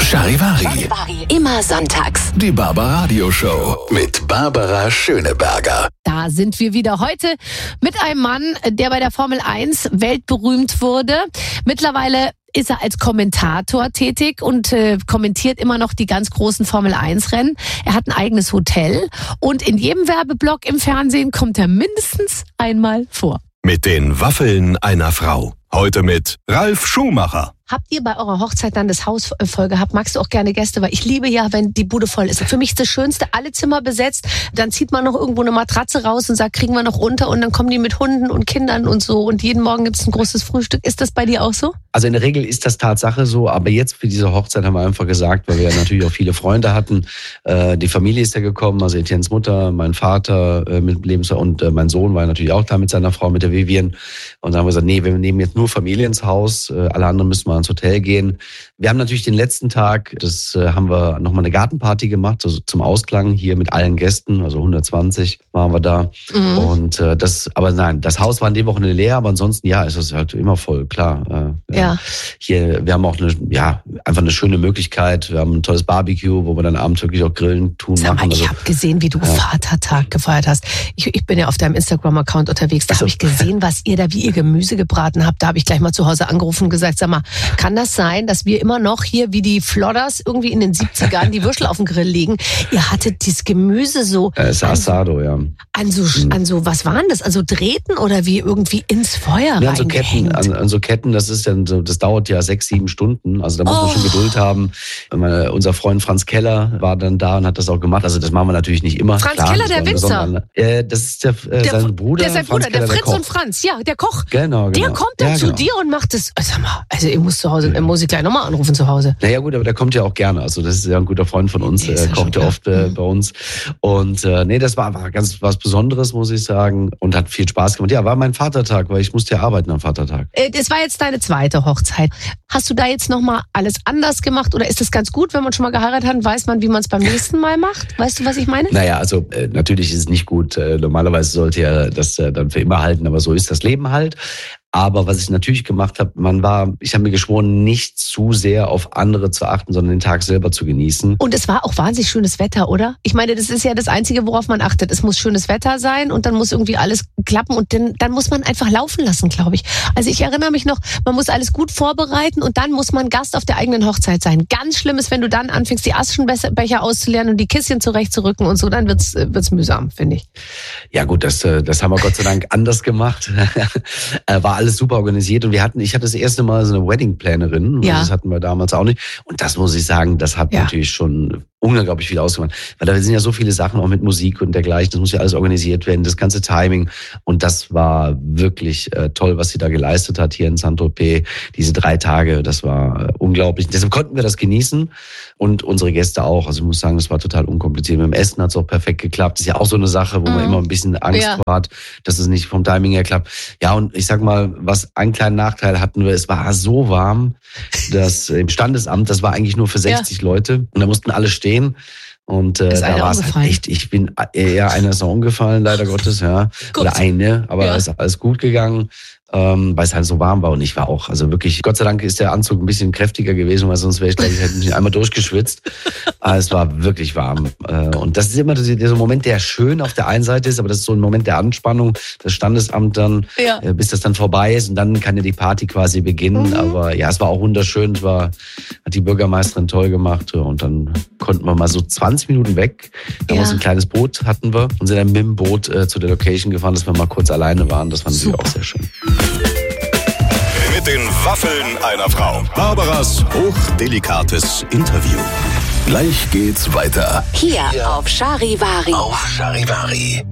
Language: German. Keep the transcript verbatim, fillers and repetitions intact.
Charivari. Immer sonntags. Die Barbaradio Show mit Barbara Schöneberger. Da sind wir wieder heute mit einem Mann, der bei der Formel eins weltberühmt wurde. Mittlerweile ist er als Kommentator tätig und äh, kommentiert immer noch die ganz großen Formel eins Rennen. Er hat ein eigenes Hotel und in jedem Werbeblock im Fernsehen kommt er mindestens einmal vor. Mit den Waffeln einer Frau. Heute mit Ralf Schumacher. Habt ihr bei eurer Hochzeit dann das Haus voll gehabt? Magst du auch gerne Gäste? Weil ich liebe ja, wenn die Bude voll ist. Für mich ist das Schönste, alle Zimmer besetzt. Dann zieht man noch irgendwo eine Matratze raus und sagt, kriegen wir noch unter. Und dann kommen die mit Hunden und Kindern und so. Und jeden Morgen gibt es ein großes Frühstück. Ist das bei dir auch so? Also in der Regel ist das Tatsache so. Aber jetzt für diese Hochzeit haben wir einfach gesagt, weil wir ja natürlich auch viele Freunde hatten. Äh, die Familie ist ja gekommen, also Etiennes Mutter, mein Vater äh, mit Lebens- und äh, mein Sohn war natürlich auch da mit seiner Frau, mit der Vivian. Und dann haben wir gesagt, nee, wir nehmen jetzt nur Familie ins Haus. Äh, alle anderen müssen mal ins Hotel gehen. Wir haben natürlich den letzten Tag, das äh, haben wir nochmal eine Gartenparty gemacht, also zum Ausklang hier mit allen Gästen, also hundertzwanzig waren wir da. Mhm. Und äh, das, aber nein, das Haus war in dem Wochenende leer, aber ansonsten, ja, ist es halt immer voll, klar. Äh, ja. Hier, wir haben auch eine, ja, einfach eine schöne Möglichkeit. Wir haben ein tolles Barbecue, wo wir dann abends wirklich auch grillen tun. Sag mal, machen. ich also, habe gesehen, wie du ja. Vatertag gefeiert hast. Ich, ich bin ja auf deinem Instagram-Account unterwegs. Da also, habe ich gesehen, was ihr da, wie ihr Gemüse gebraten habt. Da habe ich gleich mal zu Hause angerufen und gesagt, sag mal, kann das sein, dass wir immer noch hier wie die Flodders irgendwie in den siebzigern die Würstel auf dem Grill legen? Ihr hattet dieses Gemüse so... Das ist Asado, ja. An so, mhm. an so, was waren das? Also Drähten oder wie irgendwie ins Feuer ja, an so Ketten, an, an so Ketten, das ist dann so, das dauert ja sechs, sieben Stunden. Also da muss oh. man schon Geduld haben. Meine, unser Freund Franz Keller war dann da und hat das auch gemacht. Also das machen wir natürlich nicht immer. Franz Klar, Keller, der Winzer? Äh, das ist der, äh, der, sein Bruder. Der ist sein Franz Bruder, der Keller, Fritz der und Franz, ja, der Koch. Genau, genau. Der kommt dann ja, zu genau. dir und macht das. Sag mal, also ich muss zu Hause, ja. muss ich gleich nochmal anrufen zu Hause. Naja gut, aber der kommt ja auch gerne. Also das ist ja ein guter Freund von uns. Er kocht ja oft äh, bei uns. Und äh, nee, das war einfach ganz was Besonderes, muss ich sagen. Und hat viel Spaß gemacht. Ja, war mein Vatertag, weil ich musste ja arbeiten am Vatertag. Äh, das war jetzt deine zweite Hochzeit. Hast du da jetzt nochmal alles anders gemacht? Oder ist das ganz gut, wenn man schon mal geheiratet hat, weiß man, wie man es beim nächsten Mal macht? Weißt du, was ich meine? Naja, also äh, natürlich ist es nicht gut. Äh, normalerweise sollte ja das äh, dann für immer halten, aber so ist das Leben halt. Aber was ich natürlich gemacht habe, man war, ich habe mir geschworen, nicht zu sehr auf andere zu achten, sondern den Tag selber zu genießen. Und es war auch wahnsinnig schönes Wetter, oder? Ich meine, das ist ja das Einzige, worauf man achtet. Es muss schönes Wetter sein und dann muss irgendwie alles klappen und dann, dann muss man einfach laufen lassen, glaube ich. Also ich erinnere mich noch, man muss alles gut vorbereiten und dann muss man Gast auf der eigenen Hochzeit sein. Ganz schlimm ist, wenn du dann anfängst, die Aschenbecher auszuleeren und die Kisschen zurechtzurücken und so, dann wird's, wird's mühsam, finde ich. Ja gut, das, das haben wir Gott sei Dank anders gemacht. War alles super organisiert und wir hatten, ich hatte das erste Mal so eine Wedding-Plannerin, ja. das hatten wir damals auch nicht und das muss ich sagen, das hat ja. natürlich schon unglaublich viel ausgemacht, weil da sind ja so viele Sachen auch mit Musik und dergleichen, das muss ja alles organisiert werden, das ganze Timing und das war wirklich äh, toll, was sie da geleistet hat hier in Saint-Tropez, diese drei Tage, das war äh, unglaublich, deshalb konnten wir das genießen und unsere Gäste auch, also ich muss sagen, das war total unkompliziert, mit dem Essen hat es auch perfekt geklappt, das ist ja auch so eine Sache, wo mhm. man immer ein bisschen Angst ja. hat, dass es nicht vom Timing her klappt, ja und ich sag mal, was einen kleinen Nachteil hatten wir, es war so warm, dass im Standesamt, das war eigentlich nur für sechzig ja. Leute und da mussten alle stehen. Und äh, da war es halt echt, ich bin, ja, einer ist noch umgefallen, leider Gottes, ja. Gut. Oder eine, aber ja. es ist alles gut gegangen, ähm, weil es halt so warm war. Und ich war auch, also wirklich, Gott sei Dank ist der Anzug ein bisschen kräftiger gewesen, weil sonst wäre ich, glaube ich, hätte mich einmal durchgeschwitzt. Aber es war wirklich warm. Äh, und das ist immer so ein Moment, der schön auf der einen Seite ist, aber das ist so ein Moment der Anspannung, das Standesamt dann, ja. äh, bis das dann vorbei ist und dann kann ja die Party quasi beginnen. Mhm. Aber ja, es war auch wunderschön, es war, hat die Bürgermeisterin toll gemacht und dann konnten wir mal so zwanzig Minuten weg. Da ja. war so ein kleines Boot hatten wir und sind dann mit dem Boot äh, zu der Location gefahren, dass wir mal kurz alleine waren. Das fand ich auch sehr schön. Mit den Waffeln einer Frau. Barbaras hochdelikates Interview. Gleich geht's weiter. Hier auf Charivari. Auf Charivari.